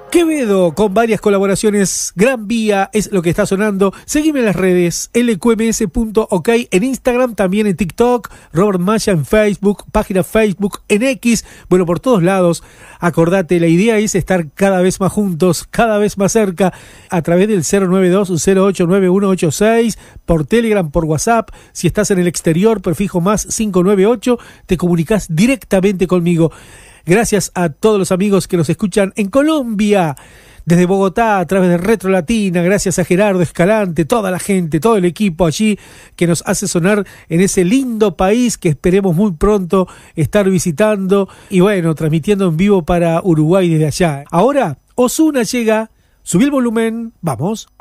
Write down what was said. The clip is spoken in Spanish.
Quevedo, con varias colaboraciones, Gran Vía es lo que está sonando. Seguime en las redes, lqms.ok en Instagram, también en TikTok, Robert Maya en Facebook, página Facebook, en X, bueno, por todos lados. Acordate, la idea es estar cada vez más juntos, cada vez más cerca, a través del 092-089186, por Telegram, por WhatsApp. Si estás en el exterior, prefijo más 598, te comunicas directamente conmigo. Gracias a todos los amigos que nos escuchan en Colombia, desde Bogotá, a través de Retro Latina. Gracias a Gerardo Escalante, toda la gente, todo el equipo allí que nos hace sonar en ese lindo país que esperemos muy pronto estar visitando y bueno, transmitiendo en vivo para Uruguay desde allá. Ahora, Ozuna llega, subí el volumen, vamos.